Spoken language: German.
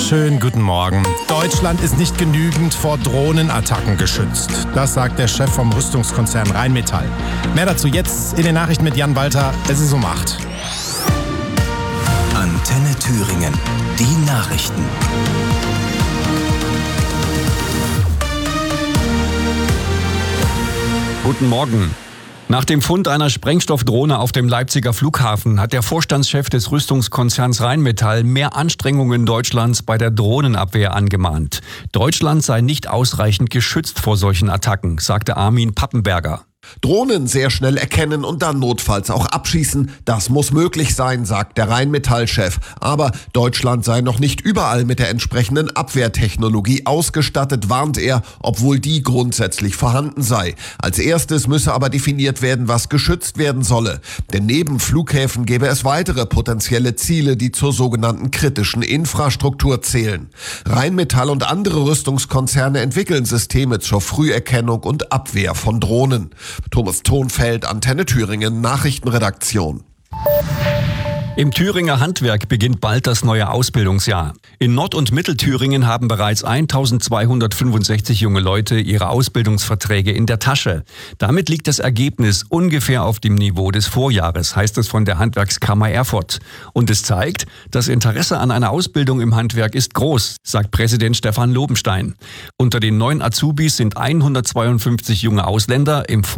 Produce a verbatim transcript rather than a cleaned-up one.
Schönen guten Morgen. Deutschland ist nicht genügend vor Drohnenattacken geschützt. Das sagt der Chef vom Rüstungskonzern Rheinmetall. Mehr dazu jetzt in den Nachrichten mit Jan Walter. Es ist um acht. Antenne Thüringen. Die Nachrichten. Guten Morgen. Nach dem Fund einer Sprengstoffdrohne auf dem Leipziger Flughafen hat der Vorstandschef des Rüstungskonzerns Rheinmetall mehr Anstrengungen Deutschlands bei der Drohnenabwehr angemahnt. Deutschland sei nicht ausreichend geschützt vor solchen Attacken, sagte Armin Pappenberger. Drohnen sehr schnell erkennen und dann notfalls auch abschießen, das muss möglich sein, sagt der Rheinmetall-Chef. Aber Deutschland sei noch nicht überall mit der entsprechenden Abwehrtechnologie ausgestattet, warnt er, obwohl die grundsätzlich vorhanden sei. Als erstes müsse aber definiert werden, was geschützt werden solle. Denn neben Flughäfen gäbe es weitere potenzielle Ziele, die zur sogenannten kritischen Infrastruktur zählen. Rheinmetall und andere Rüstungskonzerne entwickeln Systeme zur Früherkennung und Abwehr von Drohnen. Thomas Thonfeld, Antenne Thüringen, Nachrichtenredaktion. Im Thüringer Handwerk beginnt bald das neue Ausbildungsjahr. In Nord- und Mittelthüringen haben bereits eintausendzweihundertfünfundsechzig junge Leute ihre Ausbildungsverträge in der Tasche. Damit liegt das Ergebnis ungefähr auf dem Niveau des Vorjahres, heißt es von der Handwerkskammer Erfurt. Und es zeigt, das Interesse an einer Ausbildung im Handwerk ist groß, sagt Präsident Stefan Lobenstein. Unter den neuen Azubis sind hundertzweiundfünfzig junge Ausländer, im